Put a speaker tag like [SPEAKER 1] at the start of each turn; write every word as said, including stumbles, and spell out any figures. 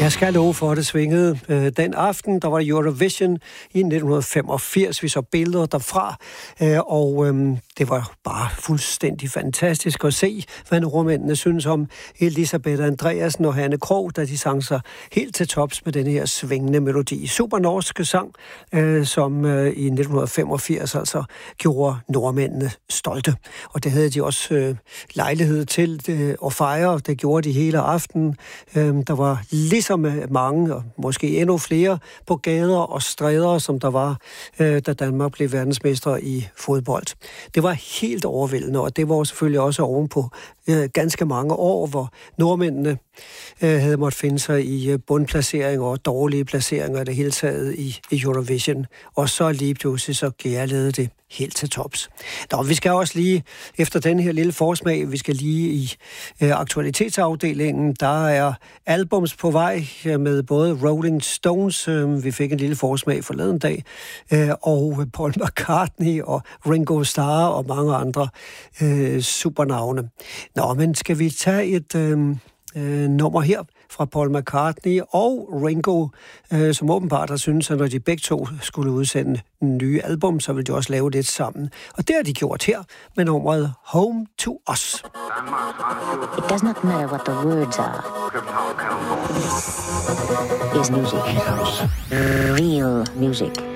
[SPEAKER 1] Jeg skal love for, at det svingede. Øh, den aften, der var Eurovision i nitten femogfirs. Vi så billeder derfra, øh, og øh, det var bare fuldstændig fantastisk at se, hvad nordmændene synes om Elisabeth Andreasen og Hanne Krogh, da de sang sig helt til tops med den her svingende melodi. Super norske sang, øh, som øh, i nitten femogfirs altså gjorde nordmændene stolte. Og det havde de også øh, lejlighed til øh, at fejre. Det gjorde de hele aften. Øh, der var ligesom mange, og måske endnu flere, på gader og stræder, som der var, øh, da Danmark blev verdensmestre i fodbold. Det var helt overvældende, og det var selvfølgelig også ovenpå øh, ganske mange år, hvor nordmændene øh, havde måttet finde sig i bundplaceringer og dårlige placeringer i det hele taget i, i Eurovision. Og så lige pludselig så gærlede det helt til tops. Nå, vi skal også lige, efter den her lille forsmag, vi skal lige i øh, aktualitetsafdelingen. Der er albums på vej med både Rolling Stones, øh, vi fik en lille forsmag forleden dag, øh, og Paul McCartney og Ringo Starr og mange andre øh, supernavne. Nå, men skal vi tage et øh, øh, nummer her fra Paul McCartney og Ringo, øh, som åbenbart har syntes, at når de begge to skulle udsende en nye album, så ville de også lave det sammen. Og det har de gjort her med nummeret Home to Us.
[SPEAKER 2] It does not matter what the words are. This is music. Real music.